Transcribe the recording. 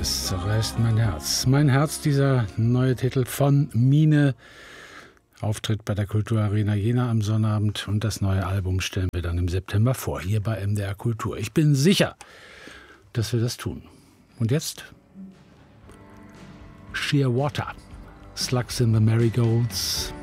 Es zerreißt mein Herz. Mein Herz, dieser neue Titel von Mine. Auftritt bei der Kulturarena Jena am Sonnabend und das neue Album stellen wir dann im September vor, hier bei MDR Kultur. Ich bin sicher, dass wir das tun. Und jetzt Sheer Water, Slugs in the Marigolds.